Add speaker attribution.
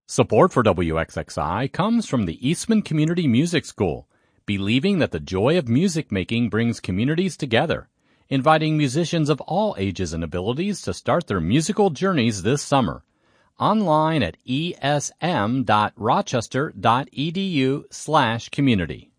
Speaker 1: Support for WXXI comes from the Eastman Community Music School, believing that the joy of music making brings communities together, inviting musicians of all ages and abilities to start their musical journeys this summer. Online at esm.rochester.edu/community.